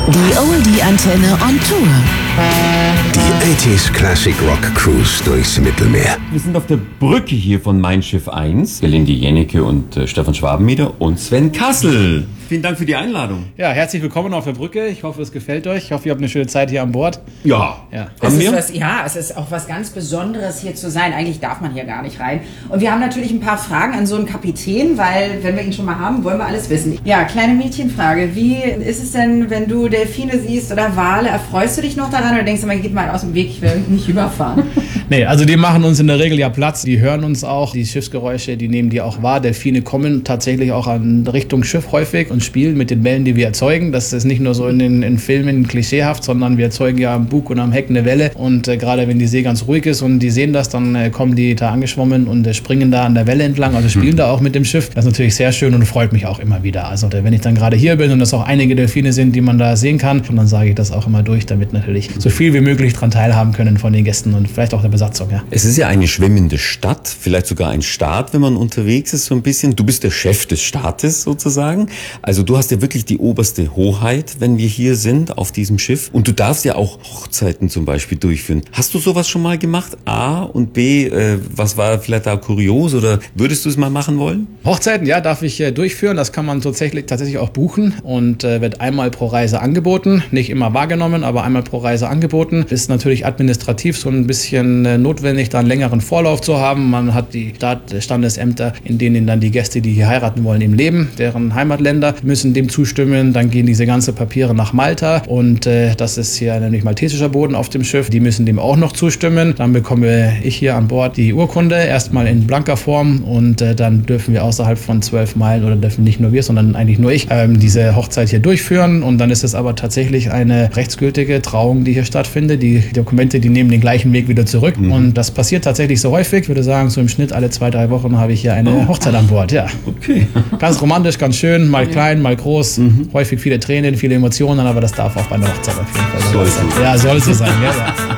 Die Oldie-Antenne on Tour. Die 80s Classic Rock Cruise durchs Mittelmeer. Wir sind auf der Brücke hier von Mein Schiff 1. Gelinde Jennecke und Stefan Schwabenmeder und Sven Kassel. Vielen Dank für die Einladung. Ja, herzlich willkommen auf der Brücke. Ich hoffe, es gefällt euch. Ich hoffe, ihr habt eine schöne Zeit hier an Bord. Ja. Es ist auch was ganz Besonderes, hier zu sein. Eigentlich darf man hier gar nicht rein. Und wir haben natürlich ein paar Fragen an so einen Kapitän, weil, wenn wir ihn schon mal haben, wollen wir alles wissen. Ja, kleine Mädchenfrage. Wie ist es denn, wenn du Delfine siehst oder Wale? Erfreust du dich noch daran oder denkst du mal, geht mal aus dem Weg, ich will nicht überfahren? Nee, also die machen uns in der Regel ja Platz. Die hören uns auch. Die Schiffsgeräusche, die nehmen die auch wahr. Delfine kommen tatsächlich auch an Richtung Schiff häufig und spielen mit den Wellen, die wir erzeugen. Das ist nicht nur so in den Filmen klischeehaft, sondern wir erzeugen ja am Bug und am Heck eine Welle. Und gerade wenn die See ganz ruhig ist und die sehen das, dann kommen die da angeschwommen und springen da an der Welle entlang, also spielen da auch mit dem Schiff. Das ist natürlich sehr schön und freut mich auch immer wieder. Also wenn ich dann gerade hier bin und es auch einige Delfine sind, die man da sehen kann, und dann sage ich das auch immer durch, damit natürlich so viel wie möglich dran teilhaben können von den Gästen und vielleicht auch der Besatzung. Ja. Es ist ja eine schwimmende Stadt, vielleicht sogar ein Staat, wenn man unterwegs ist so ein bisschen. Du bist der Chef des Staates sozusagen. Also du hast ja wirklich die oberste Hoheit, wenn wir hier sind auf diesem Schiff. Und du darfst ja auch Hochzeiten zum Beispiel durchführen. Hast du sowas schon mal gemacht? A und B, was war vielleicht da kurios oder würdest du es mal machen wollen? Hochzeiten, ja, darf ich durchführen. Das kann man tatsächlich auch buchen und wird einmal pro Reise angeboten. Nicht immer wahrgenommen, aber einmal pro Reise angeboten. Ist natürlich administrativ so ein bisschen notwendig, da einen längeren Vorlauf zu haben. Man hat die Standesämter, in denen dann die Gäste, die hier heiraten wollen, im Leben, deren Heimatländer, müssen dem zustimmen. Dann gehen diese ganzen Papiere nach Malta und das ist hier nämlich maltesischer Boden auf dem Schiff. Die müssen dem auch noch zustimmen. Dann bekomme ich hier an Bord die Urkunde, erstmal in blanker Form und dann dürfen wir außerhalb von 12 Meilen oder dürfen nicht nur wir, sondern eigentlich nur ich diese Hochzeit hier durchführen und dann ist es aber tatsächlich eine rechtsgültige Trauung, die hier stattfindet. Die Dokumente, die nehmen den gleichen Weg wieder zurück und das passiert tatsächlich so häufig. Ich würde sagen, so im Schnitt alle 2-3 Wochen habe ich hier eine Hochzeit an Bord. Ja. Okay. Ganz romantisch, ganz schön, mal klein, mal groß, häufig viele Tränen, viele Emotionen, aber das darf auch bei einer Hochzeit auf jeden Fall so sein. Ja, soll so sein. Ja.